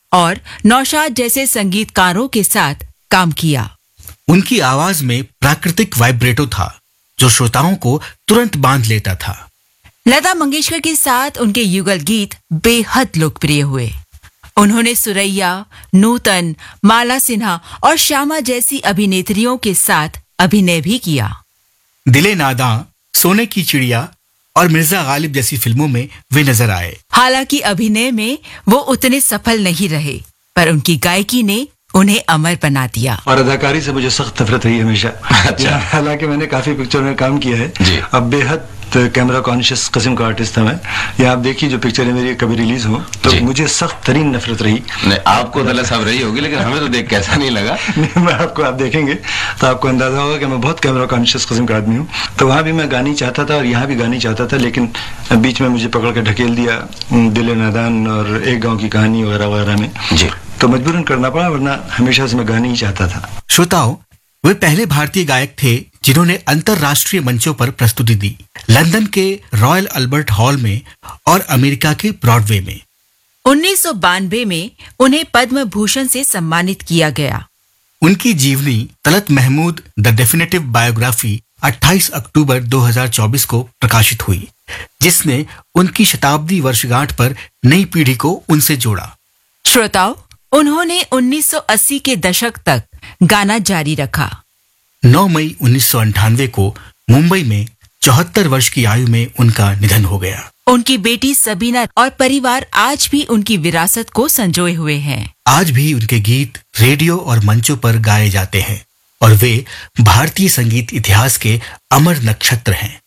और नौशाद जैसे संगीतकारों के साथ काम किया। उनकी आवाज में प्राकृतिक वाइब्रेटो था जो श्रोताओं को तुरंत बांध लेता था। लता मंगेशकर के साथ उनके युगल गीत बेहद लोकप्रिय हुए। उन्होंने सुरैया, नूतन, माला सिन्हा और श्यामा जैसी अभिनेत्रियों के साथ अभिनय भी किया। दिले नादां, सोने की चिड़िया और मिर्जा गालिब जैसी फिल्मों में वे नजर आए। हालांकि अभिनय में वो उतने सफल नहीं रहे, पर उनकी गायकी ने उन्हें अमर बना दिया। और अदाकारी से मुझे सख्त नफरत रही हमेशा। अच्छा। हालांकि मैंने काफी पिक्चर में काम किया है जी। अब बेहद कैमरा कॉन्शियस किस्म का आर्टिस्ट था मैं। या आप देखिए जो पिक्चरें मेरी कभी रिलीज हो तो मुझे सख्त तरीन नफरत रही। नहीं, आपको दला साहब रही होगी, लेकिन हमें तो देख के ऐसा नहीं लगा। मैं आपको आप देखेंगे तो आपको अंदाजा होगा कि मैं बहुत कैमरा कॉन्शियस किस्म का आदमी हूँ। तो वहाँ भी मैं गानी चाहता था और यहाँ भी गानी चाहता था, लेकिन बीच में मुझे पकड़ के ढकेल दिया दिल नादान और एक गाँव की कहानी वगैरह वगैरह में जी। तो मजबूरन करना पड़ा, वरना हमेशा से मैं गाने ही चाहता था। श्रोताओ, वे पहले भारतीय गायक थे जिन्होंने अंतर्राष्ट्रीय मंचों पर प्रस्तुति दी, लंदन के रॉयल अल्बर्ट हॉल में और अमेरिका के ब्रॉडवे में। 1992 में उन्हें पद्म भूषण से सम्मानित किया गया। उनकी जीवनी Talat Mahmood the definitive biography 28 अक्टूबर 2024 को प्रकाशित हुई, जिसने उनकी शताब्दी वर्षगांठ पर नई पीढ़ी को उनसे जोड़ा। श्रोताओ, उन्होंने 1980 के दशक तक गाना जारी रखा। 9 मई 1998 को मुंबई में 74 वर्ष की आयु में उनका निधन हो गया। उनकी बेटी सबीना और परिवार आज भी उनकी विरासत को संजोए हुए हैं। आज भी उनके गीत रेडियो और मंचों पर गाए जाते हैं और वे भारतीय संगीत इतिहास के अमर नक्षत्र हैं।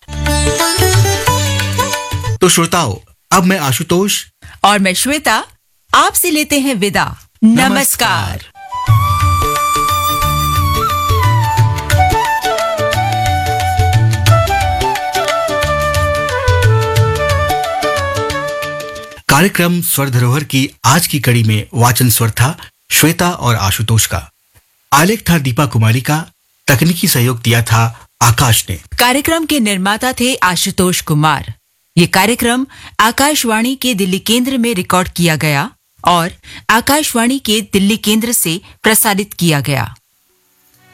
तो श्रोताओ, अब मैं आशुतोष और मैं श्वेता आपसे लेते हैं विदा। नमस्कार। कार्यक्रम स्वर धरोहर की आज की कड़ी में वाचन स्वर था श्वेता और आशुतोष का, आलेख था दीपा कुमारी का, तकनीकी सहयोग दिया था आकाश ने। कार्यक्रम के निर्माता थे आशुतोष कुमार। ये कार्यक्रम आकाशवाणी के दिल्ली केंद्र में रिकॉर्ड किया गया और आकाशवाणी के दिल्ली केंद्र से प्रसारित किया गया।